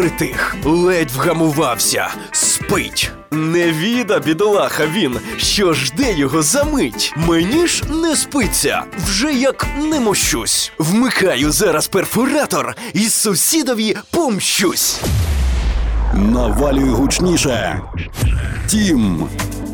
притих, ледь вгамувався, спить. Невіда, бідолаха він, що жде його за мить. Мені ж не спиться, вже як не мощусь. Вмикаю зараз перфоратор і сусідові помщусь. Навалюй гучніше. Тім.